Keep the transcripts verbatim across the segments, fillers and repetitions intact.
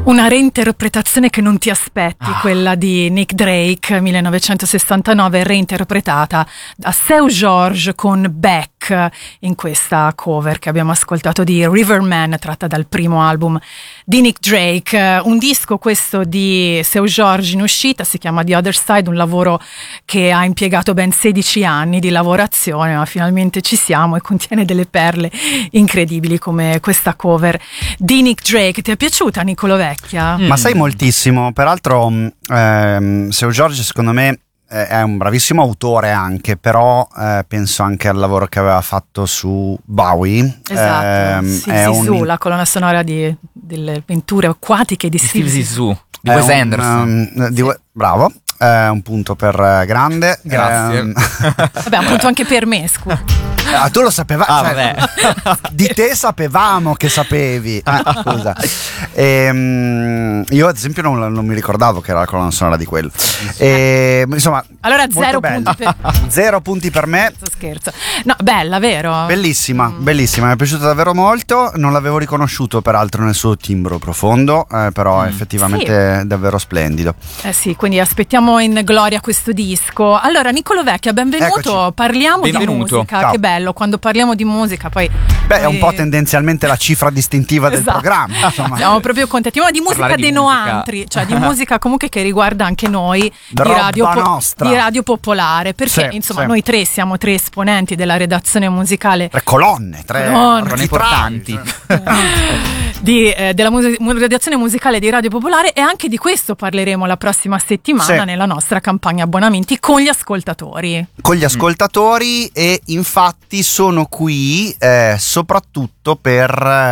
Una reinterpretazione che non ti aspetti, ah. quella di Nick Drake, millenovecentosessantanove, reinterpretata da Seu Jorge con Beck in questa cover che abbiamo ascoltato di Riverman, tratta dal primo album di Nick Drake. Un disco questo di Seu Jorge in uscita, si chiama The Other Side, un lavoro che ha impiegato ben sedici anni di lavorazione, ma finalmente ci siamo, e contiene delle perle incredibili come questa cover di Nick Drake. Ti è piaciuta, Niccolò Vecchia? Mm. Ma sai moltissimo, peraltro ehm, Seu Jorge secondo me è un bravissimo autore anche, però eh, penso anche al lavoro che aveva fatto su Bowie. Esatto, eh, sì, è Zizou, un... la colonna sonora di, delle avventure acquatiche di Steve Zissou, di Wes Anderson. Um, di, sì. Bravo, eh, un punto per uh, grande. Grazie. Um, Vabbè, un punto anche per me, scusa. Ah, tu lo sapevi? Ah, cioè, di te sapevamo che sapevi. Ah, scusa. Ehm, io ad esempio non, non mi ricordavo che era la colonna sonora di quello. E, insomma, allora zero punti per zero punti per me. Scherzo. No, bella, vero? Bellissima, mm. bellissima, mi è piaciuta davvero molto. Non l'avevo riconosciuto peraltro nel suo timbro profondo, eh, però mm. effettivamente sì. davvero splendido. Eh sì, quindi aspettiamo in gloria questo disco. Allora, Niccolò Vecchia, benvenuto. Eccoci. Parliamo benvenuto. di musica. Ciao. Che bello, quando parliamo di musica poi... Beh, poi... è un po' tendenzialmente la cifra distintiva del esatto. programma. Insomma. Siamo proprio contenti. Ma di musica di dei musica. noantri, cioè di musica comunque che riguarda anche noi, di Roba radio, po- nostra. di radio popolare, perché sì, insomma sì. noi tre siamo tre esponenti della redazione musicale. Tre colonne, tre colonne importanti. Di, eh, della mus- redazione musicale di Radio Popolare, e anche di questo parleremo la prossima settimana sì. nella nostra campagna abbonamenti con gli ascoltatori. Con gli ascoltatori mm. e infatti sono qui eh, soprattutto per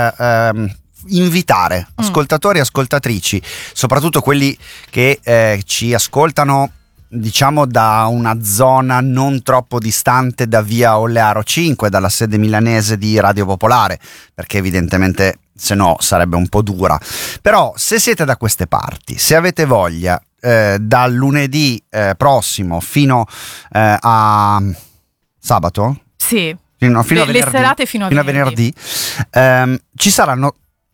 eh, invitare ascoltatori e ascoltatrici, soprattutto quelli che eh, ci ascoltano diciamo da una zona non troppo distante da via Ollearo cinque, dalla sede milanese di Radio Popolare, perché evidentemente se no sarebbe un po' dura. Però se siete da queste parti, se avete voglia, eh, dal lunedì eh, prossimo fino eh, a sabato, sì, fino, fino le, a venerdì, le serate fino a fino venerdì, a venerdì ehm, ci saranno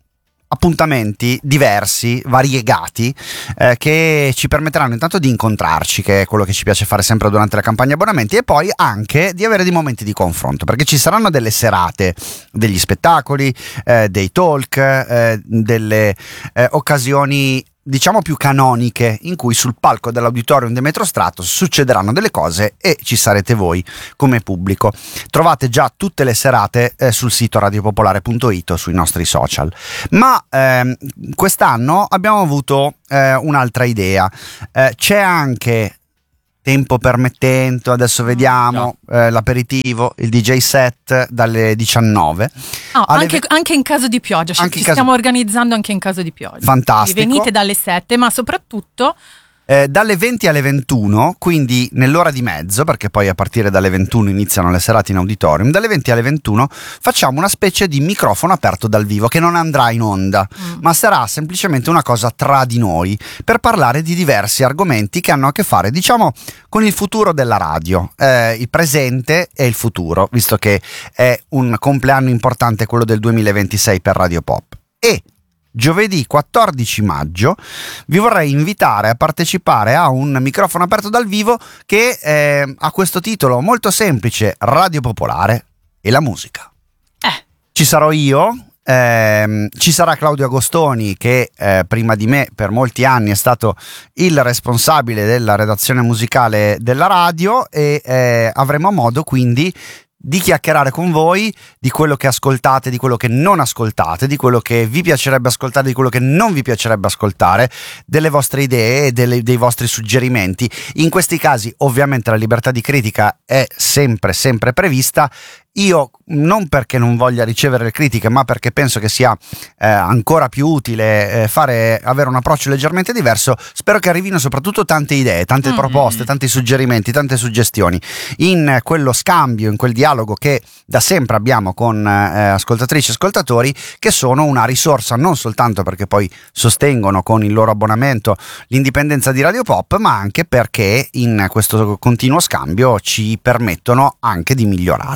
appuntamenti diversi, variegati, eh, che ci permetteranno intanto di incontrarci, che è quello che ci piace fare sempre durante la campagna abbonamenti, e poi anche di avere dei momenti di confronto, perché ci saranno delle serate, degli spettacoli, eh, dei talk, eh, delle eh, occasioni diciamo più canoniche, in cui sul palco dell'auditorium di Metro Stratos succederanno delle cose e ci sarete voi come pubblico. Trovate già tutte le serate eh, sul sito radiopopolare punto it o sui nostri social. Ma ehm, quest'anno abbiamo avuto eh, un'altra idea. Eh, c'è anche, tempo permettendo, adesso vediamo, no. eh, l'aperitivo, il D J set dalle diciannove. Oh, anche, ve- anche in caso di pioggia, ci, ci caso... stiamo organizzando anche in caso di pioggia. Fantastico. Quindi venite dalle sette, ma soprattutto... Eh, dalle venti alle ventuno, quindi nell'ora di mezzo, perché poi a partire dalle ventuno iniziano le serate in auditorium, dalle venti alle ventuno facciamo una specie di microfono aperto dal vivo che non andrà in onda, mm. ma sarà semplicemente una cosa tra di noi per parlare di diversi argomenti che hanno a che fare, diciamo, con il futuro della radio, eh, il presente e il futuro, visto che è un compleanno importante quello del duemilaventisei per Radio Pop. E giovedì quattordici maggio vi vorrei invitare a partecipare a un microfono aperto dal vivo che eh, ha questo titolo molto semplice: Radio Popolare e la musica. Eh. Ci sarò io, ehm, ci sarà Claudio Agostoni che eh, prima di me per molti anni è stato il responsabile della redazione musicale della radio, e eh, avremo modo quindi di chiacchierare con voi di quello che ascoltate, di quello che non ascoltate, di quello che vi piacerebbe ascoltare, di quello che non vi piacerebbe ascoltare, delle vostre idee e delle, dei vostri suggerimenti. In questi casi ovviamente la libertà di critica è sempre sempre prevista. Io non perché non voglia ricevere le critiche, ma perché penso che sia eh, ancora più utile eh, fare avere un approccio leggermente diverso. Spero che arrivino soprattutto tante idee, tante mm-hmm. proposte, tanti suggerimenti, tante suggestioni in quello scambio, in quel dialogo che da sempre abbiamo con eh, ascoltatrici e ascoltatori, che sono una risorsa non soltanto perché poi sostengono con il loro abbonamento l'indipendenza di Radio Pop, ma anche perché in questo continuo scambio ci permettono anche di migliorare. È vero.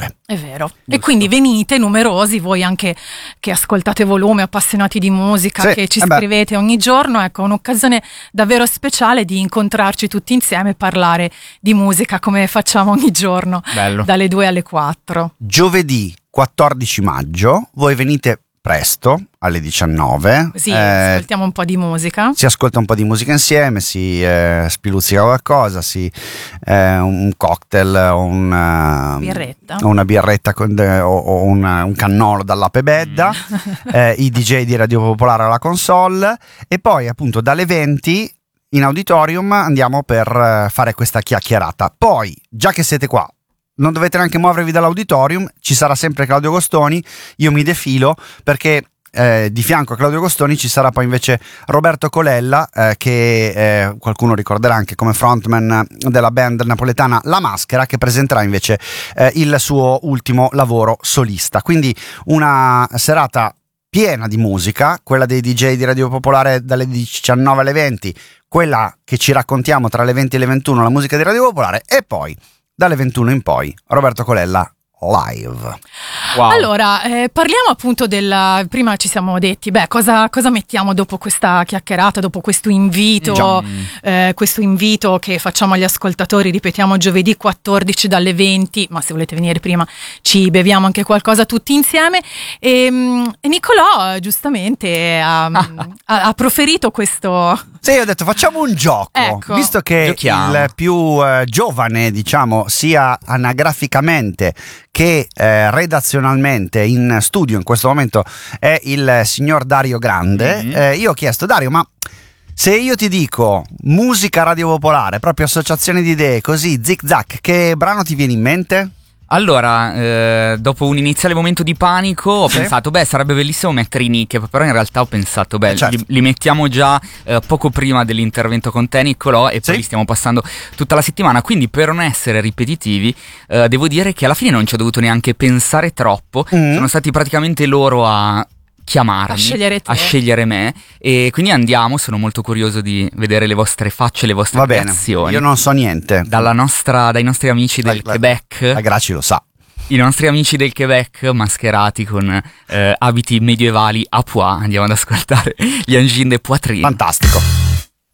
vero. E quindi venite numerosi, voi anche che ascoltate Volume, appassionati di musica, sì, che ci eh scrivete beh. ogni giorno, ecco, un'occasione davvero speciale di incontrarci tutti insieme e parlare di musica come facciamo ogni giorno. Bello. Dalle due alle quattro. Giovedì quattordici maggio, voi venite presto alle diciannove, Così eh, ascoltiamo un po' di musica. si ascolta un po' di musica insieme, si eh, spiluzzica qualcosa, si, eh, un cocktail o un, Birretta. una birretta con de, o, o un, un cannolo dall'Ape Bedda, mm. eh, i D J di Radio Popolare alla console, e poi appunto dalle venti in auditorium andiamo per fare questa chiacchierata. Poi, già che siete qua, non dovete neanche muovervi dall'auditorium, ci sarà sempre Claudio Agostoni, io mi defilo perché eh, di fianco a Claudio Agostoni ci sarà poi invece Roberto Colella, eh, che eh, qualcuno ricorderà anche come frontman della band napoletana La Maschera, che presenterà invece eh, il suo ultimo lavoro solista. Quindi una serata piena di musica, quella dei D J di Radio Popolare dalle diciannove alle venti, quella che ci raccontiamo tra le venti e le ventuno, la musica di Radio Popolare, e poi dalle ventuno in poi Roberto Colella live. Wow. Allora, eh, parliamo appunto della... Prima ci siamo detti, beh, cosa, cosa mettiamo dopo questa chiacchierata, dopo questo invito, eh, questo invito che facciamo agli ascoltatori, ripetiamo, giovedì quattordici dalle venti, ma se volete venire prima ci beviamo anche qualcosa tutti insieme. E, e Nicolò giustamente ha, ha, ha proferito questo... Sì, io ho detto facciamo un gioco, ecco. Visto che Giochiamo. il più eh, giovane, diciamo, sia anagraficamente che eh, redazionalmente in studio in questo momento è il signor Dario Grande, mm-hmm. eh, io ho chiesto: Dario, ma se io ti dico musica Radio Popolare, proprio associazione di idee, così zig zag, che brano ti viene in mente? Allora, eh, dopo un iniziale momento di panico ho sì. pensato, beh, sarebbe bellissimo mettere i Nick, però in realtà ho pensato, beh, certo. li, li mettiamo già eh, poco prima dell'intervento con te, Niccolò, e poi sì. li stiamo passando tutta la settimana, quindi per non essere ripetitivi eh, devo dire che alla fine non ci ho dovuto neanche pensare troppo, mm. sono stati praticamente loro a... chiamarmi, a scegliere te. a scegliere me, e quindi andiamo, sono molto curioso di vedere le vostre facce, le vostre Va bene, reazioni. io non so niente. Dalla nostra, dai nostri amici del la, Quebec. La Graci lo sa. I nostri amici del Quebec mascherati con eh, abiti medievali a pois, andiamo ad ascoltare gli Angine de Poitrine. Fantastico.